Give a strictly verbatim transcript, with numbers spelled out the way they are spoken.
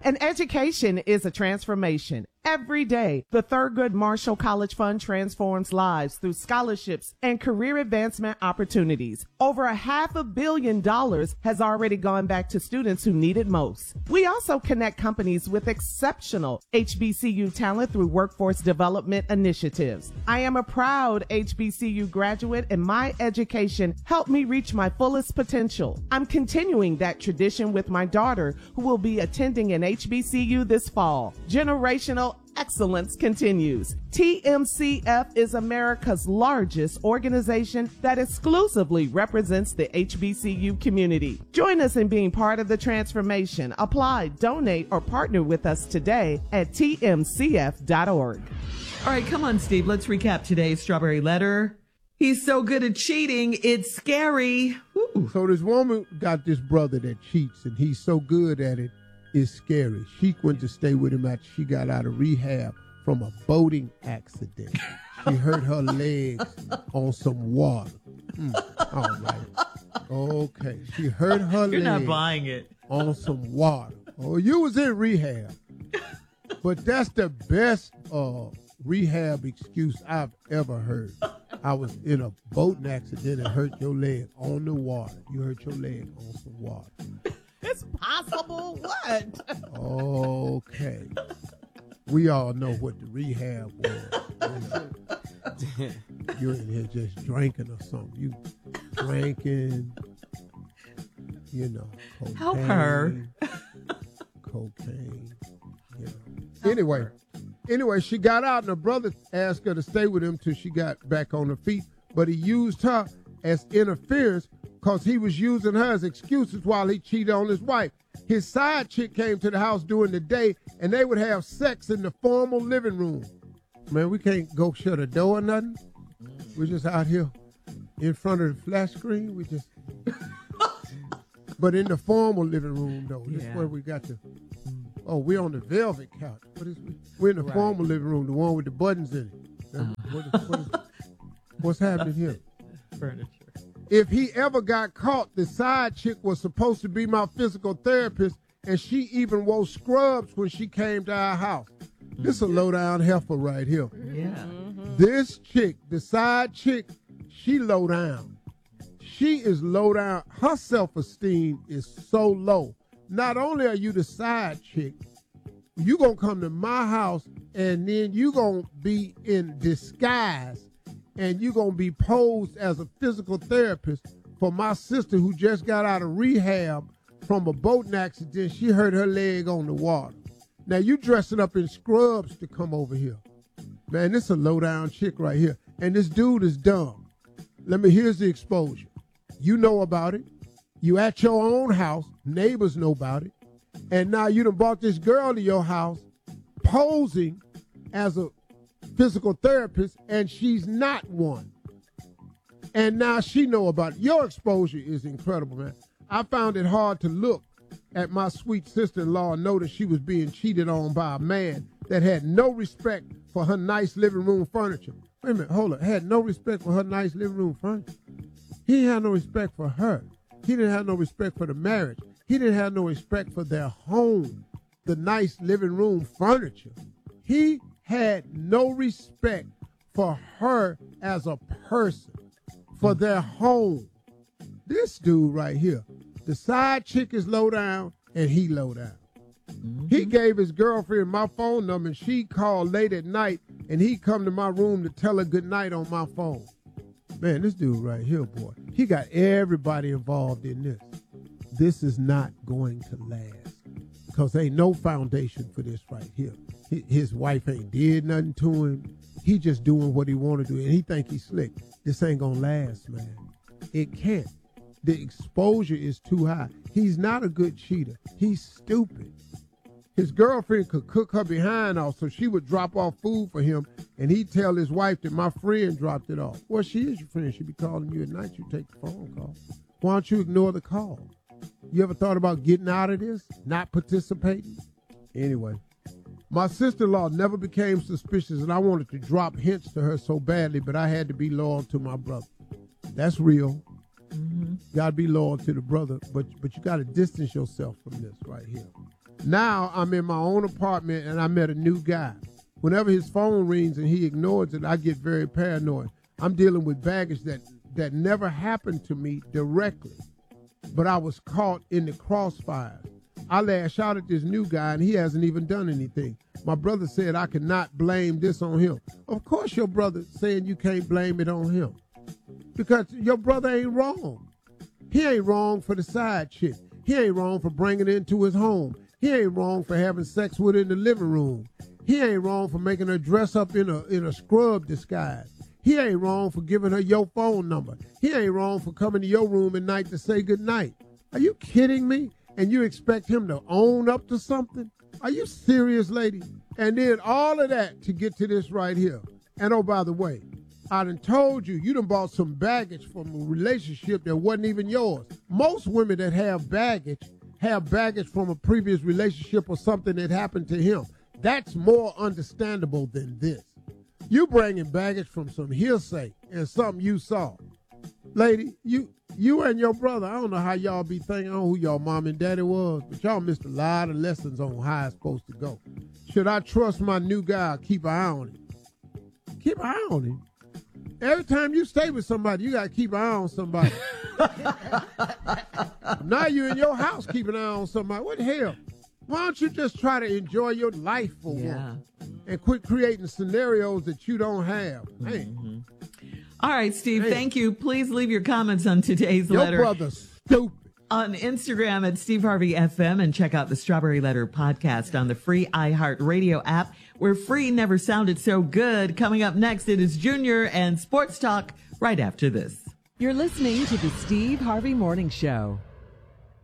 An education is a transformation. Every day, the Thurgood Marshall College Fund transforms lives through scholarships and career advancement opportunities. Over a half a billion dollars has already gone back to students who need it most. We also connect companies with exceptional H B C U talent through workforce development initiatives. I am a proud H B C U graduate, and my education helped me reach my fullest potential. I'm continuing that tradition with my daughter, who will be attending an H B C U this fall. Generational excellence continues. T M C F is America's largest organization that exclusively represents the H B C U community. Join us in being part of the transformation. Apply, donate, or partner with us today at T M C F dot org. All right, come on, Steve. Let's recap today's Strawberry Letter. He's so good at cheating, it's scary. Ooh. So this woman got this brother that cheats, and he's so good at it, it's scary. She went to stay with him after she got out of rehab from a boating accident. She hurt her legs on some water. Mm, all right. Okay. She hurt her You're legs not buying it. on some water. Oh, you was in rehab. But that's the best uh, rehab excuse I've ever heard. I was in a boating accident and hurt your leg on the water. You hurt your leg on some water. It's possible. What? Okay. We all know what the rehab was. You know, you're in here just drinking or something. You drinking, you know, cocaine. Help her. Cocaine. You know. Anyway, anyway, she got out and her brother asked her to stay with him till she got back on her feet, but he used her as interference because he was using her as excuses while he cheated on his wife. His side chick came to the house during the day, and they would have sex in the formal living room. Man, we can't go shut a door or nothing. We're just out here in front of the flash screen. We just... But in the formal living room, though, this Yeah. is where we got to... Oh, we're on the velvet couch. What is we? We're in the Right. formal living room, the one with the buttons in it. Uh, what is, what is, what's happening here? Furniture. If he ever got caught, the side chick was supposed to be my physical therapist, and she even wore scrubs when she came to our house. This a low-down heifer right here. Yeah. Mm-hmm. This chick, the side chick, she low down. She is low down. Her self-esteem is so low. Not only are you the side chick, you gonna come to my house and then you gonna be in disguise and you gonna be posed as a physical therapist for my sister who just got out of rehab from a boating accident. She hurt her leg on the water. Now you dressing up in scrubs to come over here. Man, this a low down chick right here. And this dude is dumb. Let me, here's the exposure. You know about it. You at your own house. Neighbors know about it. And now you done brought this girl to your house posing as a physical therapist, and she's not one. And now she know about it. Your exposure is incredible, man. I found it hard to look at my sweet sister-in-law and notice she was being cheated on by a man that had no respect for her nice living room furniture. Wait a minute, hold on. Had no respect for her nice living room furniture. He had no respect for her. He didn't have no respect for the marriage. He didn't have no respect for their home, the nice living room furniture. He had no respect for her as a person, for their home. This dude right here, the side chick is low down and he low down. Mm-hmm. He gave his girlfriend my phone number and she called late at night and he come to my room to tell her good night on my phone. Man, this dude right here, boy, he got everybody involved in this. This is not going to last because ain't no foundation for this right here. His wife ain't did nothing to him. He just doing what he want to do and he think he's slick. This ain't gonna last, man. It can't. The exposure is too high. He's not a good cheater. He's stupid. His girlfriend could cook her behind off, so she would drop off food for him, and he'd tell his wife that my friend dropped it off. Well, she is your friend. She be calling you at night. You take the phone call. Why don't you ignore the call? You ever thought about getting out of this? Not participating? Anyway, my sister-in-law never became suspicious, and I wanted to drop hints to her so badly, but I had to be loyal to my brother. That's real. Mm-hmm. Got to be loyal to the brother, but but you got to distance yourself from this right here. Now I'm in my own apartment and I met a new guy. Whenever his phone rings and he ignores it, I get very paranoid. I'm dealing with baggage that, that never happened to me directly, but I was caught in the crossfire. I lash out at this new guy and he hasn't even done anything. My brother said I cannot blame this on him. Of course your brother saying you can't blame it on him, because your brother ain't wrong. He ain't wrong for the side chick. He ain't wrong for bringing it into his home. He ain't wrong for having sex with her in the living room. He ain't wrong for making her dress up in a in a scrub disguise. He ain't wrong for giving her your phone number. He ain't wrong for coming to your room at night to say goodnight. Are you kidding me? And you expect him to own up to something? Are you serious, lady? And then all of that to get to this right here. And oh, by the way, I done told you, you done bought some baggage from a relationship that wasn't even yours. Most women that have baggage have baggage from a previous relationship or something that happened to him. That's more understandable than this. You bringing baggage from some hearsay and something you saw. Lady, you you and your brother, I don't know how y'all be thinking on who y'all mom and daddy was, but y'all missed a lot of lessons on how it's supposed to go. Should I trust my new guy or keep an eye on him? Keep an eye on him. Every time you stay with somebody, you got to keep an eye on somebody. Now you in your house keeping an eye on somebody. What the hell? Why don't you just try to enjoy your life for Yeah. once and quit creating scenarios that you don't have? Hey. Mm-hmm. All right, Steve, Hey. thank you. Please leave your comments on today's Your letter brother's stupid. on Instagram at Steve Harvey F M, and check out the Strawberry Letter podcast on the free iHeartRadio app, where free never sounded so good. Coming up next, it is Junior and Sports Talk right after this. You're listening to the Steve Harvey Morning Show.